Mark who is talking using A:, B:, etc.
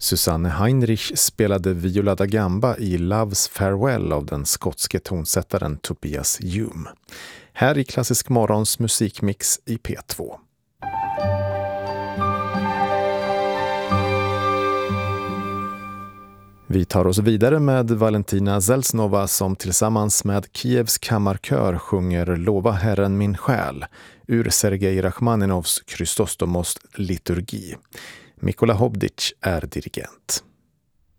A: Susanne Heinrich spelade viola da gamba i Love's Farewell av den skotske tonsättaren Tobias Hume. Här i Klassisk morgons musikmix i P2. Vi tar oss vidare med Valentina Zelznova som tillsammans med Kievs kammarkör sjunger Lova Herren min själ ur Sergej Rachmaninovs Chrysostomos liturgi. Mikola Hobdic är dirigent.